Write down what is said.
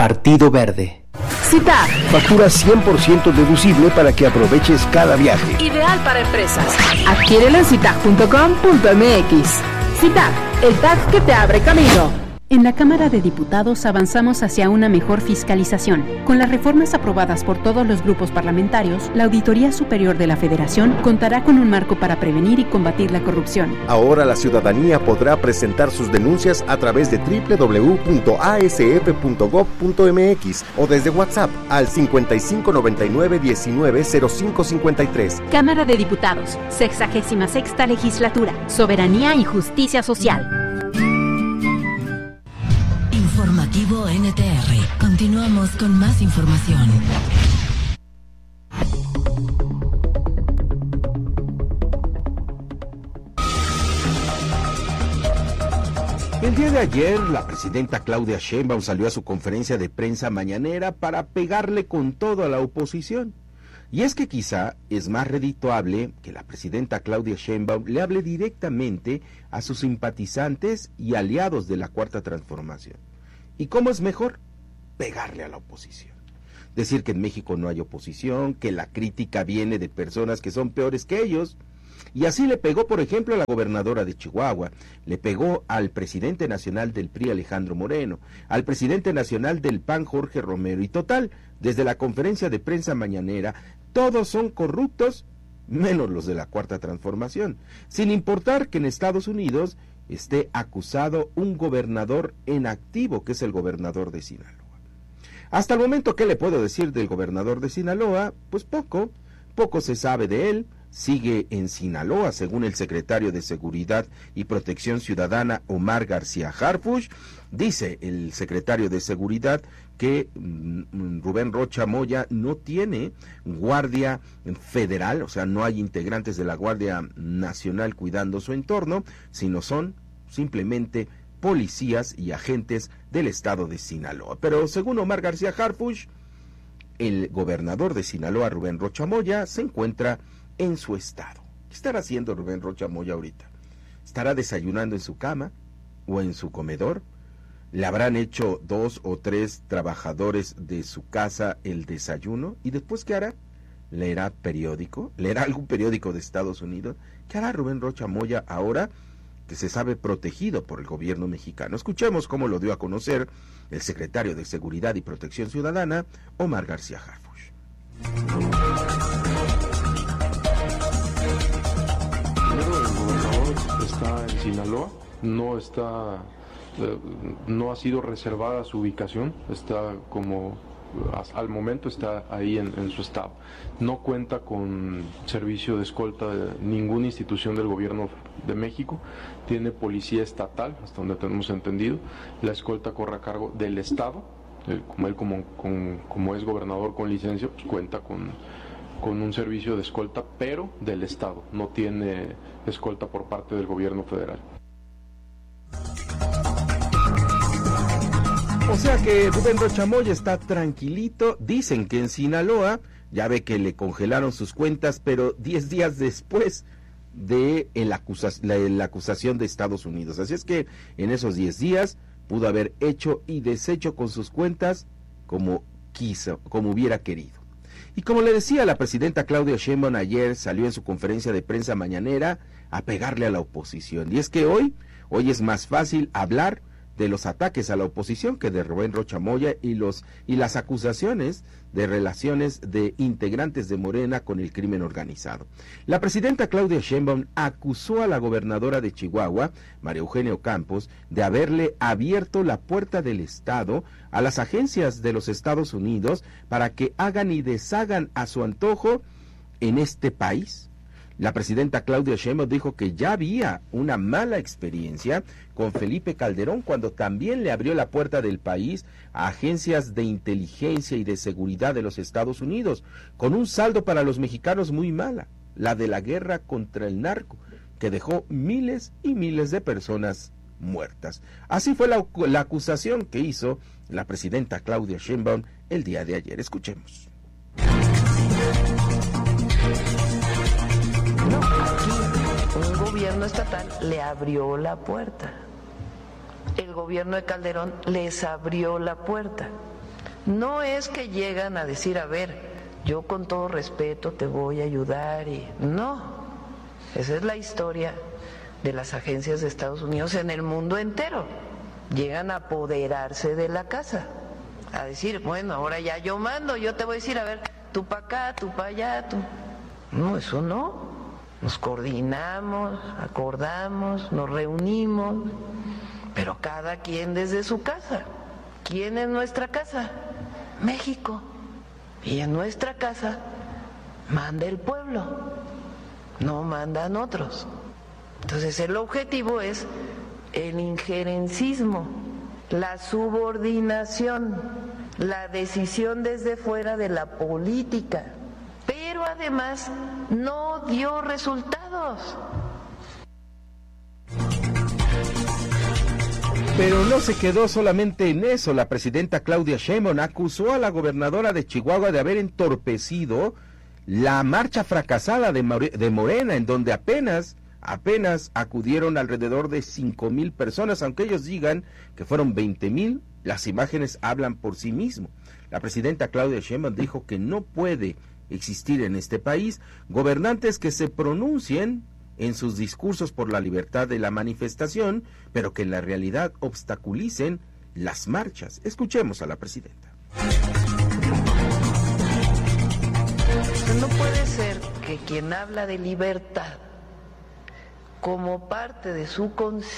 Partido Verde. CITAG. Factura 100% deducible para que aproveches cada viaje. Ideal para empresas. Adquiérelo en citag.com.mx. CITAG, el tag que te abre camino. En la Cámara de Diputados avanzamos hacia una mejor fiscalización. Con las reformas aprobadas por todos los grupos parlamentarios, la Auditoría Superior de la Federación contará con un marco para prevenir y combatir la corrupción. Ahora la ciudadanía podrá presentar sus denuncias a través de www.asf.gov.mx o desde WhatsApp al 5599190553. Cámara de Diputados, 66ª Legislatura, Soberanía y Justicia Social. Informativo NTR. Continuamos con más información. El día de ayer, la presidenta Claudia Sheinbaum salió a su conferencia de prensa mañanera para pegarle con todo a la oposición. Y es que quizá es más redituable que la presidenta Claudia Sheinbaum le hable directamente a sus simpatizantes y aliados de la Cuarta Transformación. ¿Y cómo es mejor? Pegarle a la oposición. Decir que en México no hay oposición, que la crítica viene de personas que son peores que ellos. Y así le pegó, por ejemplo, a la gobernadora de Chihuahua, le pegó al presidente nacional del PRI, Alejandro Moreno, al presidente nacional del PAN, Jorge Romero. Y total, desde la conferencia de prensa mañanera, todos son corruptos, menos los de la Cuarta Transformación. Sin importar que en Estados Unidos esté acusado un gobernador en activo, que es el gobernador de Sinaloa. Hasta el momento, ¿qué le puedo decir del gobernador de Sinaloa? Pues poco se sabe de él. Sigue en Sinaloa, según el secretario de Seguridad y Protección Ciudadana, Omar García Harfuch. Dice el secretario de Seguridad que Rubén Rocha Moya no tiene guardia federal, o sea, no hay integrantes de la Guardia Nacional cuidando su entorno, sino son simplemente policías y agentes del estado de Sinaloa. Pero según Omar García Harfuch, el gobernador de Sinaloa, Rubén Rocha Moya, se encuentra en su estado. ¿Qué estará haciendo Rubén Rocha Moya ahorita? ¿Estará desayunando en su cama o en su comedor? ¿Le habrán hecho 2 o 3 trabajadores de su casa el desayuno? ¿Y después qué hará? ¿Leerá periódico? ¿Leerá algún periódico de Estados Unidos? ¿Qué hará Rubén Rocha Moya ahora que se sabe protegido por el gobierno mexicano? Escuchemos cómo lo dio a conocer el secretario de Seguridad y Protección Ciudadana, Omar García Harfuch. Está en Sinaloa, no ha sido reservada su ubicación, está como al momento está ahí en su estado. No cuenta con servicio de escolta de ninguna institución del gobierno de México, tiene policía estatal, hasta donde tenemos entendido, la escolta corre a cargo del estado, como es gobernador con licencia, pues cuenta con un servicio de escolta, pero del estado, no tiene escolta por parte del gobierno federal. O sea que Rubén Rocha Moya está tranquilito. Dicen que en Sinaloa, ya ve que le congelaron sus cuentas, pero 10 días después de la acusación de Estados Unidos. Así es que en esos 10 días pudo haber hecho y deshecho con sus cuentas como quiso, como hubiera querido. Y como le decía, la presidenta Claudia Sheinbaum ayer salió en su conferencia de prensa mañanera a pegarle a la oposición. Y es que hoy es más fácil hablar de los ataques a la oposición que de Rubén Rocha Moya y las acusaciones de relaciones de integrantes de Morena con el crimen organizado. La presidenta Claudia Sheinbaum acusó a la gobernadora de Chihuahua, María Eugenia Campos, de haberle abierto la puerta del Estado a las agencias de los Estados Unidos para que hagan y deshagan a su antojo en este país. La presidenta Claudia Sheinbaum dijo que ya había una mala experiencia con Felipe Calderón cuando también le abrió la puerta del país a agencias de inteligencia y de seguridad de los Estados Unidos, con un saldo para los mexicanos muy mala, la de la guerra contra el narco, que dejó miles y miles de personas muertas. Así fue la acusación que hizo la presidenta Claudia Sheinbaum el día de ayer. Escuchemos. No, aquí un gobierno estatal le abrió la puerta. El gobierno de Calderón les abrió la puerta. No es que llegan a decir, a ver, yo con todo respeto te voy a ayudar y no. Esa es la historia de las agencias de Estados Unidos en el mundo entero. Llegan a apoderarse de la casa, a decir, bueno, ahora ya yo mando, yo te voy a decir, a ver, tú para acá, tú para allá, tú. No, eso no. Nos coordinamos, acordamos, nos reunimos, pero cada quien desde su casa. ¿Quién es nuestra casa? México. Y en nuestra casa manda el pueblo, no mandan otros. Entonces el objetivo es el injerencismo, la subordinación, la decisión desde fuera de la política. Pero además no dio resultados. Pero no se quedó solamente en eso. La presidenta Claudia Sheinbaum acusó a la gobernadora de Chihuahua de haber entorpecido la marcha fracasada de Morena, en donde apenas acudieron alrededor de 5,000 personas, aunque ellos digan que fueron 20,000, las imágenes hablan por sí mismo. La presidenta Claudia Sheinbaum dijo que no puede existir en este país gobernantes que se pronuncien en sus discursos por la libertad de la manifestación, pero que en la realidad obstaculicen las marchas. Escuchemos a la presidenta. No puede ser que quien habla de libertad como parte de su conciencia